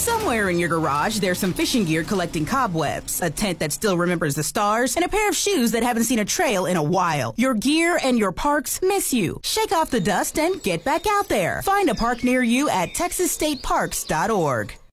Somewhere in your garage, there's some fishing gear collecting cobwebs, a tent that still remembers the stars, and a pair of shoes that haven't seen a trail in a while. Your gear and your parks miss you. Shake off the dust and get back out there. Find a park near you at texasstateparks.org.